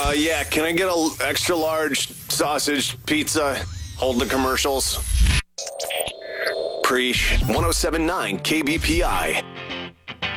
Yeah, can I get a extra large sausage pizza? Hold the commercials. Preach 1079 KBPI.